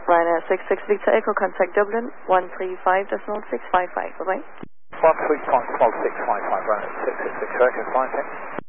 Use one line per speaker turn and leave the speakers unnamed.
Ryanair 66 Victor Echo, contact Dublin 135.655. Bye-bye.
135.655, Ryanair 66 Victor Echo, flying